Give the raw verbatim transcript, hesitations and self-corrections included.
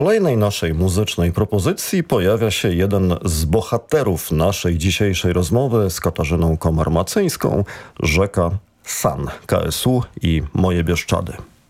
W kolejnej naszej muzycznej propozycji pojawia się jeden z bohaterów naszej dzisiejszej rozmowy z Katarzyną Komar-Macyńską, rzeka San, K S U i Moje Bieszczady.